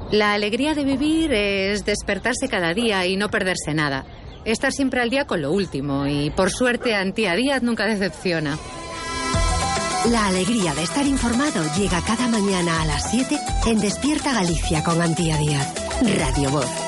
La alegría de vivir es despertarse cada día y no perderse nada. Estar siempre al día con lo último y, por suerte, Antía Díaz nunca decepciona. La alegría de estar informado llega cada mañana a las 7 en Despierta Galicia con Antía Díaz. Radio Voz.